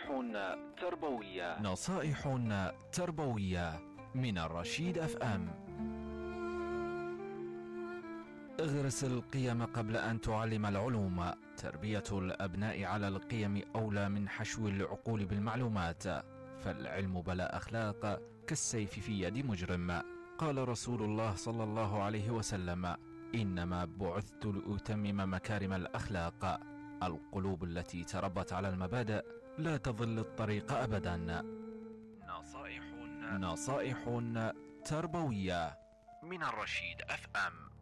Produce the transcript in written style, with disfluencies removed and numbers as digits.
تربوية. نصائح تربوية من الرشيد FM. اغرس القيم قبل أن تعلم العلوم. تربية الأبناء على القيم أولى من حشو العقول بالمعلومات، فالعلم بلا أخلاق كالسيف في يد مجرم. قال رسول الله صلى الله عليه وسلم: إنما بعثت لأتمم مكارم الأخلاق. القلوب التي تربت على المبادئ لا تضل الطريق أبدا. نصائح تربوية من الرشيد FM.